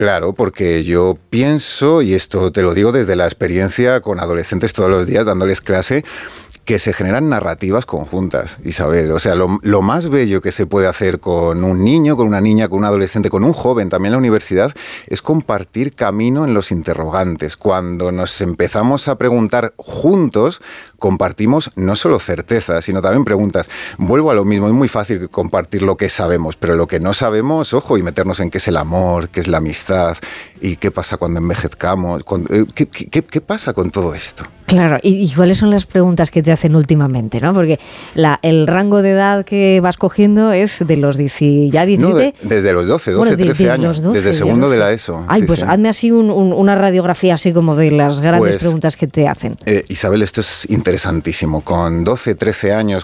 Claro, porque yo pienso, y esto te lo digo desde la experiencia con adolescentes todos los días dándoles clase, que se generan narrativas conjuntas, Isabel. O sea, lo más bello que se puede hacer con un niño, con una niña, con un adolescente, con un joven, también en la universidad, es compartir camino en los interrogantes. Cuando nos empezamos a preguntar juntos, compartimos no solo certezas, sino también preguntas. Vuelvo a lo mismo, es muy fácil compartir lo que sabemos, pero lo que no sabemos, ojo, y meternos en qué es el amor, qué es la amistad, y qué pasa cuando envejezcamos, ¿qué pasa con todo esto? Claro, ¿y cuáles son las preguntas que te hacen últimamente, ¿no? Porque el rango de edad que vas cogiendo es de los 17... No, desde los 12, 13 años, 12, desde segundo de la ESO. Ay, sí, pues sí. Hazme así una radiografía así como de las grandes preguntas que te hacen. Isabel, esto es interesantísimo. Con 12, 13 años,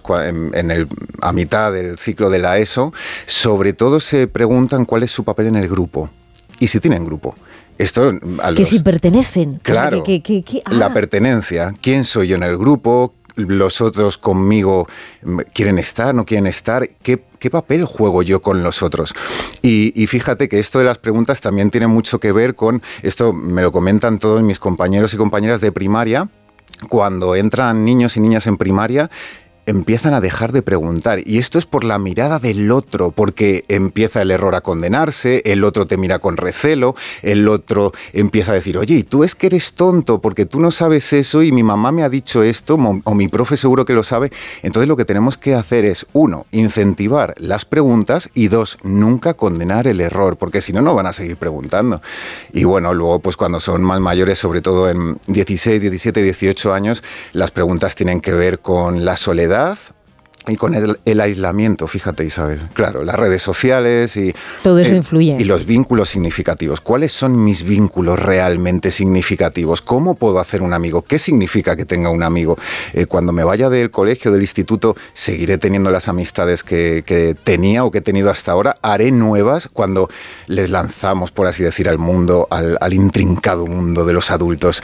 a mitad del ciclo de la ESO, sobre todo se preguntan cuál es su papel en el grupo y si tienen grupo. Esto que si pertenecen. Claro, la pertenencia. ¿Quién soy yo en el grupo? ¿Los otros conmigo quieren estar, no quieren estar? ¿Qué papel juego yo con los otros? Y fíjate que esto de las preguntas también tiene mucho que ver con... Esto me lo comentan todos mis compañeros y compañeras de primaria. Cuando entran niños y niñas en primaria, empiezan a dejar de preguntar. Y esto es por la mirada del otro, porque empieza el error a condenarse, el otro te mira con recelo, el otro empieza a decir, oye, ¿y tú es que eres tonto porque tú no sabes eso y mi mamá me ha dicho esto o mi profe seguro que lo sabe? Entonces lo que tenemos que hacer es, 1, incentivar las preguntas y 2, nunca condenar el error, porque si no, no van a seguir preguntando. Y bueno, luego pues cuando son más mayores, sobre todo en 16, 17, 18 años, las preguntas tienen que ver con la soledad y con el aislamiento, fíjate, Isabel. Claro, las redes sociales y... Todo eso influye. Y los vínculos significativos. ¿Cuáles son mis vínculos realmente significativos? ¿Cómo puedo hacer un amigo? ¿Qué significa que tenga un amigo? Cuando me vaya del colegio, del instituto, ¿seguiré teniendo las amistades que tenía o que he tenido hasta ahora? ¿Haré nuevas cuando les lanzamos, por así decir, al mundo, al intrincado mundo de los adultos?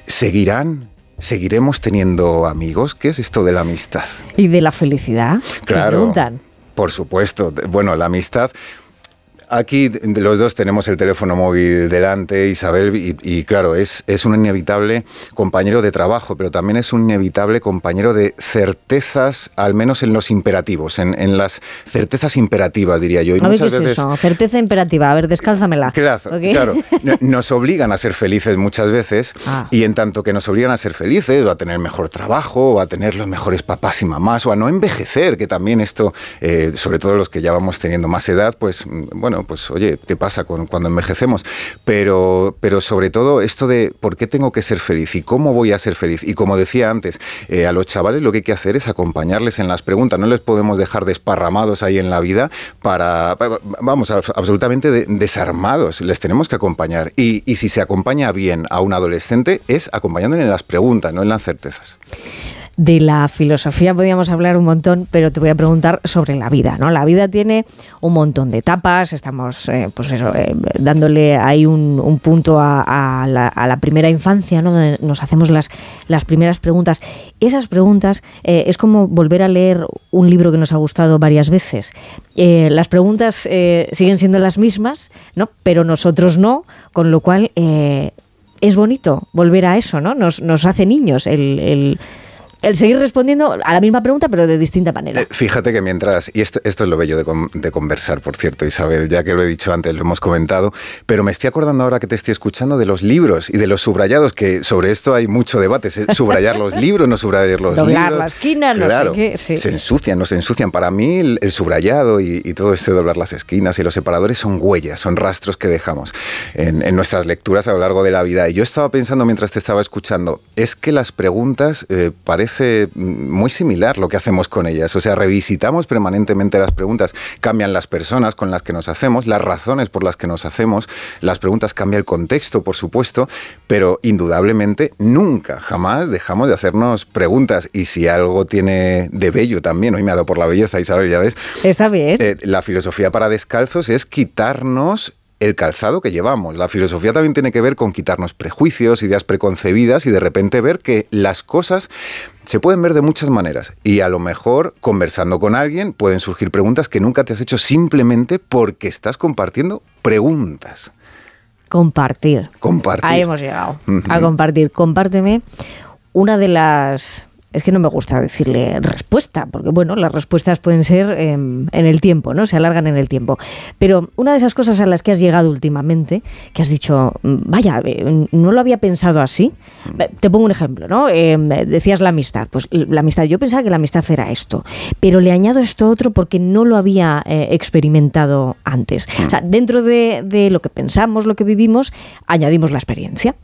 ¿Seguiremos teniendo amigos? ¿Qué es esto de la amistad? ¿Y de la felicidad? Claro, ¿te preguntan? Por supuesto. Bueno, la amistad... Aquí los dos tenemos el teléfono móvil delante, Isabel, y claro, es un inevitable compañero de trabajo, pero también es un inevitable compañero de certezas, al menos en los imperativos, en las certezas imperativas, diría yo. Y a ver, ¿qué es eso? Certeza imperativa, a ver, descálzamela. Claro, ¿okay? Claro. Nos obligan a ser felices muchas veces, y en tanto que nos obligan a ser felices, o a tener mejor trabajo, o a tener los mejores papás y mamás, o a no envejecer, que también esto, sobre todo los que ya vamos teniendo más edad, pues bueno, pues oye, ¿qué pasa cuando envejecemos? Pero sobre todo esto de por qué tengo que ser feliz y cómo voy a ser feliz. Y como decía antes, a los chavales lo que hay que hacer es acompañarles en las preguntas. No les podemos dejar desparramados ahí en la vida absolutamente desarmados. Les tenemos que acompañar. Y si se acompaña bien a un adolescente es acompañándole en las preguntas, no en las certezas. De la filosofía podríamos hablar un montón, pero te voy a preguntar sobre la vida, ¿no? La vida tiene un montón de etapas, estamos dándole ahí un punto a la primera infancia, ¿no? Donde nos hacemos las primeras preguntas. Esas preguntas es como volver a leer un libro que nos ha gustado varias veces. Las preguntas siguen siendo las mismas, ¿no? Pero nosotros no, con lo cual es bonito volver a eso, ¿no? Nos hace niños el seguir respondiendo a la misma pregunta, pero de distinta manera. Fíjate que mientras, y esto es lo bello de conversar, por cierto, Isabel, ya que lo he dicho antes, lo hemos comentado, pero me estoy acordando ahora que te estoy escuchando de los libros y de los subrayados, que sobre esto hay mucho debate, subrayar los libros, no subrayar los libros. Doblar la esquina, claro, no sé qué. Sí. Nos ensucian. Para mí el subrayado y todo esto de doblar las esquinas y los separadores son huellas, son rastros que dejamos en nuestras lecturas a lo largo de la vida. Y yo estaba pensando mientras te estaba escuchando, es que las preguntas parece muy similar lo que hacemos con ellas. O sea, revisitamos permanentemente las preguntas. Cambian las personas con las que nos hacemos, las razones por las que nos hacemos, las preguntas, cambia el contexto, por supuesto, pero indudablemente nunca, jamás dejamos de hacernos preguntas. Y si algo tiene de bello también, hoy me ha dado por la belleza, Isabel, ya ves. Está bien. La filosofía para descalzos es quitarnos el calzado que llevamos. La filosofía también tiene que ver con quitarnos prejuicios, ideas preconcebidas y de repente ver que las cosas se pueden ver de muchas maneras y a lo mejor conversando con alguien pueden surgir preguntas que nunca te has hecho simplemente porque estás compartiendo preguntas. Compartir. Compartir. Ahí hemos llegado, a compartir. Compárteme una de las... Es que no me gusta decirle respuesta, porque bueno, las respuestas pueden ser en el tiempo, ¿no? Se alargan en el tiempo. Pero una de esas cosas a las que has llegado últimamente, que has dicho, vaya, no lo había pensado así. Te pongo un ejemplo, ¿no? Decías la amistad. Pues la amistad, yo pensaba que la amistad era esto, pero le añado esto otro porque no lo había experimentado antes. O sea, dentro de lo que pensamos, lo que vivimos, añadimos la experiencia.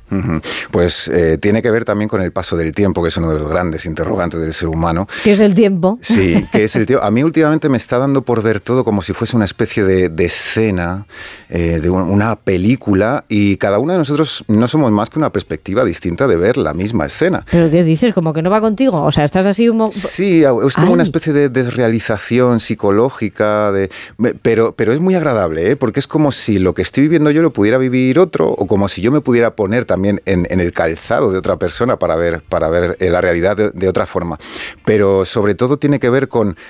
Pues tiene que ver también con el paso del tiempo, que es uno de los grandes interrogantes del ser humano. ¿Qué es el tiempo? Sí, ¿qué es el tiempo? A mí últimamente me está dando por ver todo como si fuese una especie de escena, de una película, y cada uno de nosotros no somos más que una perspectiva distinta de ver la misma escena. ¿Pero qué dices? ¿Como que no va contigo? O sea, estás así un... Sí, es como una especie de desrealización psicológica, pero es muy agradable, ¿eh? Porque es como si lo que estoy viviendo yo lo pudiera vivir otro, o como si yo me pudiera poner también en el calzado de otra persona para ver la realidad de otra forma. Pero sobre todo tiene que ver con,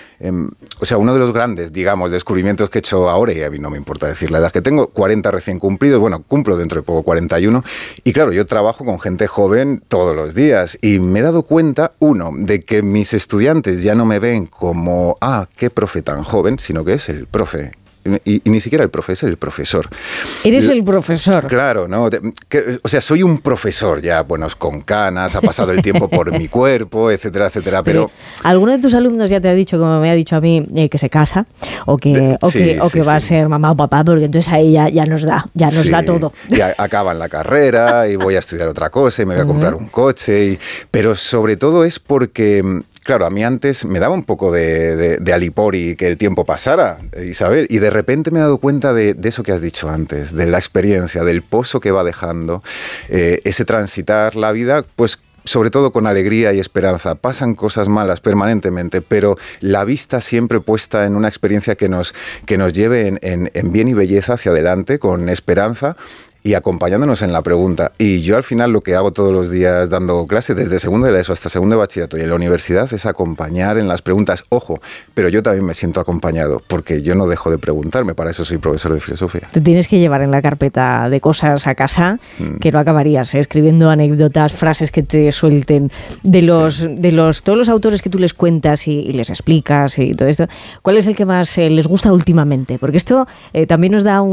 o sea, uno de los grandes, digamos, descubrimientos que he hecho ahora, y a mí no me importa decir la edad que tengo, 40 recién cumplidos, bueno, cumplo dentro de poco 41, y claro, yo trabajo con gente joven todos los días, y me he dado cuenta, uno, de que mis estudiantes ya no me ven como, qué profe tan joven, sino que es el profe. Y ni siquiera el profe, es el profesor. Eres el profesor. Claro, ¿no? O sea, soy un profesor ya, bueno, con canas, ha pasado el tiempo por mi cuerpo, etcétera, etcétera, pero... ¿Alguno de tus alumnos ya te ha dicho, como me ha dicho a mí, que se casa? O que va a ser mamá o papá, porque entonces ahí ya nos da todo. Ya acaban la carrera y voy a estudiar otra cosa y me voy a comprar un coche. Pero sobre todo es porque... Claro, a mí antes me daba un poco de alipori que el tiempo pasara, Isabel, y de repente me he dado cuenta de eso que has dicho antes, de la experiencia, del pozo que va dejando, ese transitar la vida, pues sobre todo con alegría y esperanza. Pasan cosas malas permanentemente, pero la vista siempre puesta en una experiencia que nos lleve en bien y belleza hacia adelante, con esperanza, y acompañándonos en la pregunta. Y yo al final lo que hago todos los días dando clase, desde segundo de la ESO hasta segundo de bachillerato y en la universidad, es acompañar en las preguntas. Ojo, pero yo también me siento acompañado, porque yo no dejo de preguntarme, para eso soy profesor de filosofía. Te tienes que llevar en la carpeta de cosas a casa que no acabarías, escribiendo anécdotas, frases que te suelten de todos los autores que tú les cuentas y les explicas y todo esto. ¿Cuál es el que más les gusta últimamente? Porque esto también nos da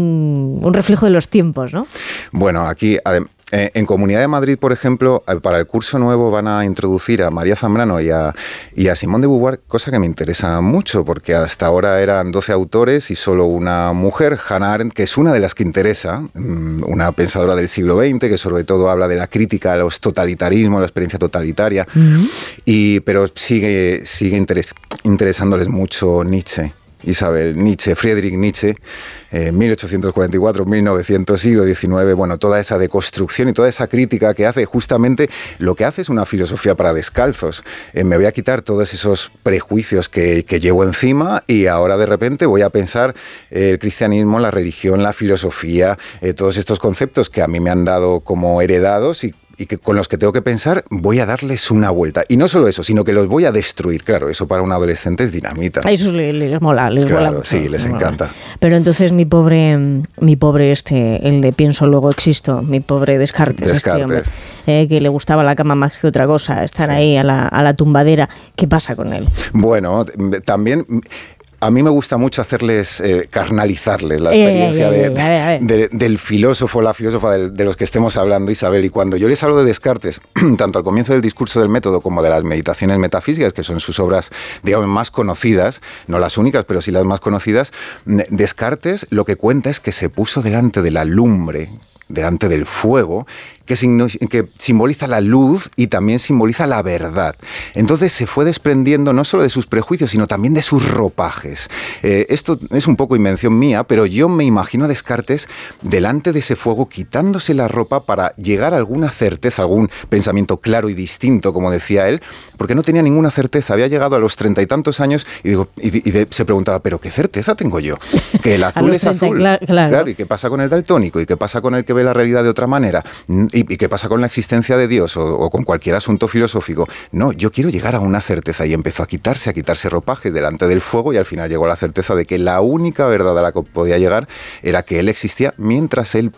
un reflejo de los tiempos, ¿no? Bueno, aquí en Comunidad de Madrid, por ejemplo, para el curso nuevo van a introducir a María Zambrano y a Simone de Beauvoir, cosa que me interesa mucho, porque hasta ahora eran 12 autores y solo una mujer, Hannah Arendt, que es una de las que interesa, una pensadora del siglo XX, que sobre todo habla de la crítica a los totalitarismos, la experiencia totalitaria, pero sigue interesándoles mucho Nietzsche. Isabel, Friedrich Nietzsche, 1844, 1900, siglo XIX, bueno, toda esa deconstrucción y toda esa crítica que hace, justamente lo que hace es una filosofía para descalzos. Me voy a quitar todos esos prejuicios que llevo encima y ahora de repente voy a pensar el cristianismo, la religión, la filosofía, todos estos conceptos que a mí me han dado como heredados y que con los que tengo que pensar, voy a darles una vuelta. Y no solo eso, sino que los voy a destruir. Claro, eso para un adolescente es dinamita. A esos les mola, les mola mucho. Sí, les encanta. Pero entonces mi pobre el de pienso luego existo, mi pobre Descartes. Este hombre, que le gustaba la cama más que otra cosa, estar ahí a la tumbadera. ¿Qué pasa con él? Bueno, también... A mí me gusta mucho hacerles, carnalizarles la experiencia del filósofo, la filósofa de los que estemos hablando, Isabel. Y cuando yo les hablo de Descartes, tanto al comienzo del discurso del método como de las meditaciones metafísicas, que son sus obras, digamos, más conocidas, no las únicas, pero sí las más conocidas, Descartes lo que cuenta es que se puso delante de la lumbre, delante del fuego, que simboliza la luz y también simboliza la verdad. Entonces se fue desprendiendo no solo de sus prejuicios, sino también de sus ropajes. Esto es un poco invención mía, pero yo me imagino a Descartes delante de ese fuego, quitándose la ropa para llegar a alguna certeza, algún pensamiento claro y distinto, como decía él, porque no tenía ninguna certeza. Había llegado a los 30 y tantos años y se preguntaba, ¿pero qué certeza tengo yo? Que el azul es azul. Claro. ¿Y qué pasa con el daltónico? ¿Y qué pasa con el que ve la realidad de otra manera? ¿Y qué pasa con la existencia de Dios o con cualquier asunto filosófico? No, yo quiero llegar a una certeza, y empezó a quitarse ropaje delante del fuego, y al final llegó a la certeza de que la única verdad a la que podía llegar era que él existía mientras él